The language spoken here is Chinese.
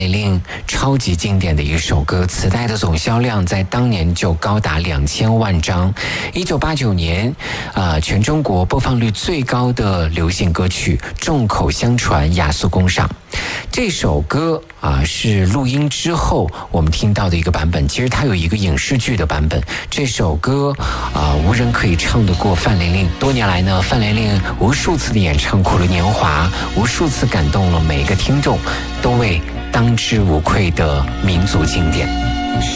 林玲超级经典的一首歌，磁带的总销量在当年就高达2000万张。1989年，全中国播放率最高的流行歌曲，众口相传，雅俗共赏。这首歌是录音之后我们听到的一个版本，其实它有一个影视剧的版本。这首歌无人可以唱得过范玲玲。多年来呢，范玲玲无数次的演唱《苦了年华》，无数次感动了每一个听众，都为当之无愧的民族经典。